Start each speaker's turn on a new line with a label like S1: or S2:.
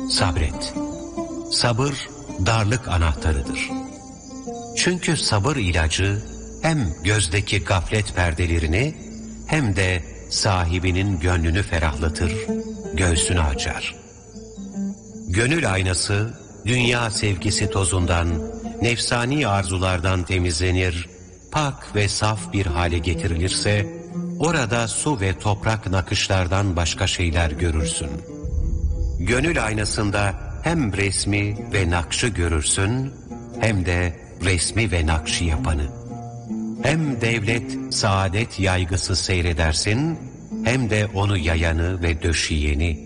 S1: Sabret. Sabır darlık anahtarıdır. Çünkü sabır ilacı hem gözdeki gaflet perdelerini hem de sahibinin gönlünü ferahlatır, göğsünü açar. Gönül aynası dünya sevgisi tozundan, nefsani arzulardan temizlenir, pak ve saf bir hale getirilirse, orada su ve toprak nakışlardan başka şeyler görürsün. Gönül aynasında hem resmi ve nakşı görürsün, hem de resmi ve nakşı yapanı. Hem devlet, saadet yaygısı seyredersin, hem de onu yayanı ve döşeyeni.